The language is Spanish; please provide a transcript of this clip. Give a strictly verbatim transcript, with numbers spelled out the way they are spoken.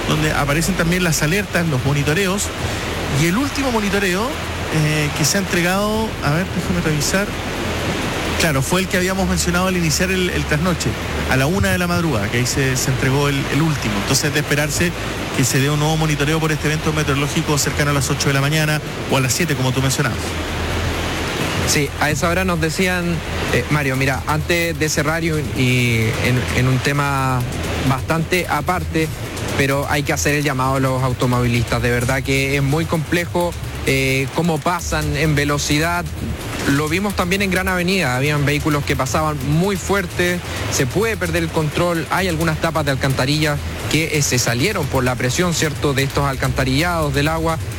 donde aparecen también las alertas, los monitoreos. Y el último monitoreo eh, que se ha entregado, a ver, déjame revisar. Claro, fue el que habíamos mencionado al iniciar el, el trasnoche, a la una de la madrugada, que ahí se, se entregó el, el último. Entonces es de esperarse que se dé un nuevo monitoreo por este evento meteorológico cercano a las ocho de la mañana o a las siete, como tú mencionabas. Sí, a esa hora nos decían, eh, Mario, mira, antes de cerrar y, y en, en un tema bastante aparte, pero hay que hacer el llamado a los automovilistas. De verdad que es muy complejo eh, cómo pasan en velocidad. Lo vimos también en Gran Avenida, habían vehículos que pasaban muy fuerte, se puede perder el control, hay algunas tapas de alcantarilla que eh, se salieron por la presión, ¿cierto?, de estos alcantarillados del agua,